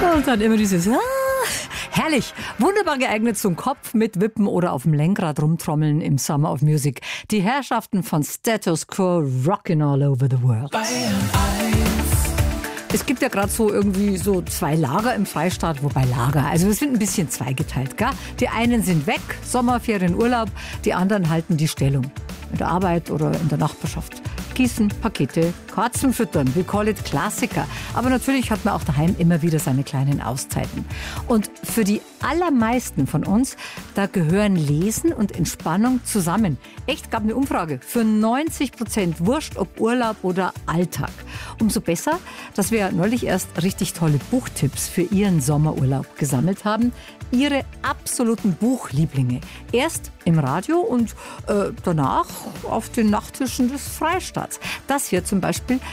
Und dann immer dieses herrlich, wunderbar geeignet zum Kopf mit Wippen oder auf dem Lenkrad rumtrommeln im Summer of Music. Die Herrschaften von Status Quo rockin' all over the world. Es gibt ja gerade so irgendwie so zwei Lager im Freistaat, wobei Lager, also wir sind ein bisschen zweigeteilt, gell? Die einen sind weg, Sommerferien, Urlaub, die anderen halten die Stellung. In der Arbeit oder in der Nachbarschaft. Gießen, Pakete, Katzen füttern, we call it Klassiker. Aber natürlich hat man auch daheim immer wieder seine kleinen Auszeiten. Und für die allermeisten von uns, da gehören Lesen und Entspannung zusammen. Echt, gab eine Umfrage. Für 90%, wurscht ob Urlaub oder Alltag. Umso besser, dass wir neulich erst richtig tolle Buchtipps für Ihren Sommerurlaub gesammelt haben. Ihre absoluten Buchlieblinge. Erst im Radio und danach auf den Nachttischen des Freistaats. Das hier zum Beispiel